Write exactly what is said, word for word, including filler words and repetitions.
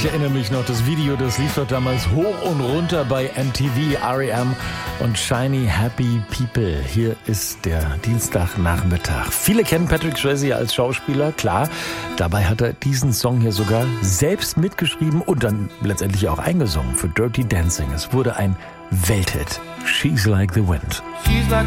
Ich erinnere mich noch, das Video, das lief doch damals hoch und runter bei M T V, R E M und Shiny Happy People. Hier ist der Dienstagnachmittag. Viele kennen Patrick Swayze als Schauspieler, klar. Dabei hat er diesen Song hier sogar selbst mitgeschrieben und dann letztendlich auch eingesungen für Dirty Dancing. Es wurde ein Welthit. She's Like the Wind. She's like